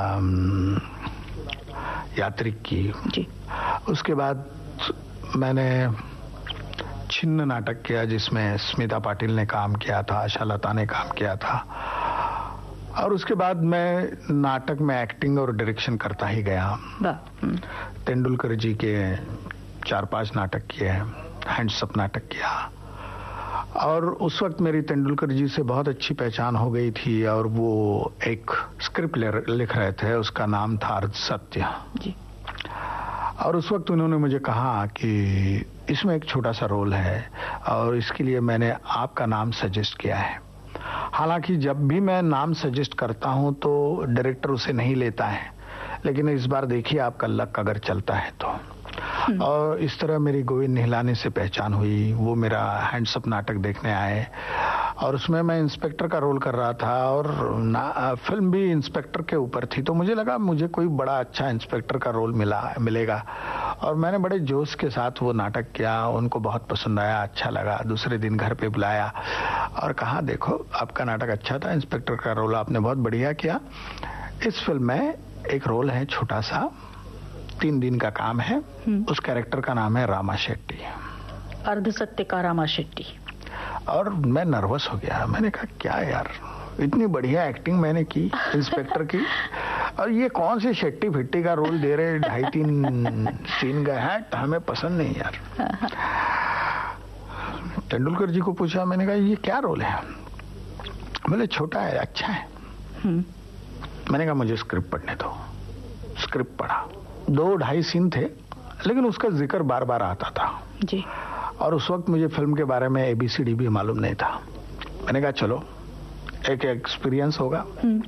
यात्रिक की जी। उसके बाद मैंने छिन्न नाटक किया जिसमें स्मिता पाटिल ने काम किया था, आशा लता ने काम किया था। और उसके बाद मैं नाटक में एक्टिंग और डायरेक्शन करता ही गया। तेंदुलकर जी के 4-5 नाटक किए, हैंड्स अप नाटक किया। और उस वक्त मेरी तेंदुलकर जी से बहुत अच्छी पहचान हो गई थी और वो एक स्क्रिप्ट लिख रहे थे, उसका नाम था अर्ध सत्य जी। और उस वक्त उन्होंने मुझे कहा कि इसमें एक छोटा सा रोल है और इसके लिए मैंने आपका नाम सजेस्ट किया है। हालांकि जब भी मैं नाम सजेस्ट करता हूं तो डायरेक्टर उसे नहीं लेता है, लेकिन इस बार देखिए आपका लक अगर चलता है तो। और इस तरह मेरी गोविंद निहलानी से पहचान हुई। वो मेरा हैंड्स अप नाटक देखने आए और उसमें मैं इंस्पेक्टर का रोल कर रहा था और फिल्म भी इंस्पेक्टर के ऊपर थी, तो मुझे लगा मुझे कोई बड़ा अच्छा इंस्पेक्टर का रोल मिलेगा और मैंने बड़े जोश के साथ वो नाटक किया। उनको बहुत पसंद आया, अच्छा लगा। दूसरे दिन घर पे बुलाया और कहा देखो आपका नाटक अच्छा था, इंस्पेक्टर का रोल आपने बहुत बढ़िया किया। इस फिल्म में एक रोल है छोटा सा, 3 दिन का काम है। उस कैरेक्टर का नाम है रामा शेट्टी, अर्ध सत्य का रामा शेट्टी। और मैं नर्वस हो गया। मैंने कहा क्या यार, इतनी बढ़िया एक्टिंग मैंने की इंस्पेक्टर की और ये कौन सी शेट्टी फिट्टी का रोल दे रहे, 2.5-3 सीन का है, हमें पसंद नहीं यार। तेंदुलकर जी को पूछा, मैंने कहा ये क्या रोल है? बोले छोटा है, अच्छा है। मैंने कहा मुझे स्क्रिप्ट पढ़ने दो। स्क्रिप्ट पढ़ा, 2-2.5 सीन थे लेकिन उसका जिक्र बार बार आता था जी। और उस वक्त मुझे फिल्म के बारे में ABCD भी मालूम नहीं था। मैंने कहा चलो एक एक्सपीरियंस होगा।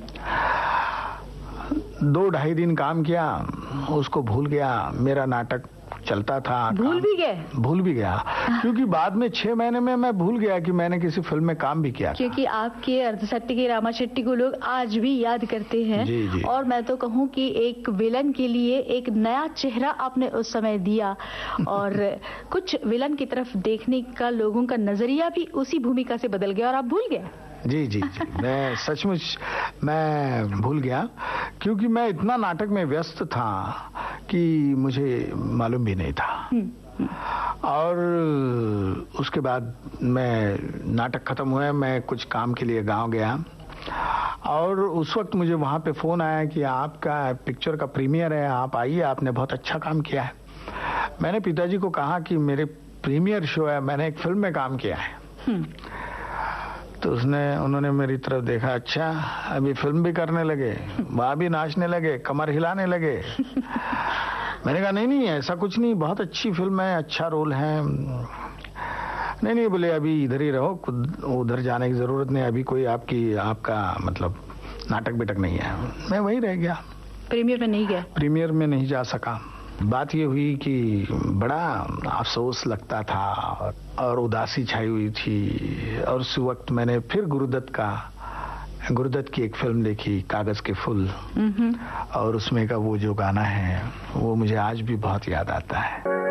2-2.5 दिन काम किया, उसको भूल गया। मेरा नाटक चलता था, भूल भी गया क्योंकि बाद में 6 महीने में मैं भूल गया कि मैंने किसी फिल्म में काम भी किया था। क्योंकि आपके अर्ध सत्य के रामा शेट्टी को लोग आज भी याद करते हैं। जी, जी। और मैं तो कहूँ कि एक विलन के लिए एक नया चेहरा आपने उस समय दिया और कुछ विलन की तरफ देखने का लोगों का नजरिया भी उसी भूमिका से बदल गया और आप भूल गए। जी जी जी, मैं सचमुच मैं भूल गया क्योंकि मैं इतना नाटक में व्यस्त था कि मुझे मालूम भी नहीं था। और उसके बाद मैं नाटक खत्म हुआ, मैं कुछ काम के लिए गांव गया और उस वक्त मुझे वहां पे फोन आया कि आपका पिक्चर का प्रीमियर है, आप आइए, आपने बहुत अच्छा काम किया है। मैंने पिताजी को कहा कि मेरे प्रीमियर शो है, मैंने एक फिल्म में काम किया है। तो उन्होंने मेरी तरफ देखा, अच्छा अभी फिल्म भी करने लगे, वहां भी नाचने लगे, कमर हिलाने लगे। मैंने कहा नहीं ऐसा कुछ नहीं, बहुत अच्छी फिल्म है, अच्छा रोल है। नहीं बोले अभी इधर ही रहो, उधर जाने की जरूरत नहीं, अभी कोई आपका मतलब नाटक बिटक नहीं है। मैं वही रह गया, प्रीमियर में नहीं गया, प्रीमियर में नहीं जा सका। बात ये हुई कि बड़ा अफसोस लगता था और उदासी छाई हुई थी। और उस वक्त मैंने फिर गुरुदत्त की एक फिल्म देखी, कागज के फूल, और उसमें का वो जो गाना है वो मुझे आज भी बहुत याद आता है।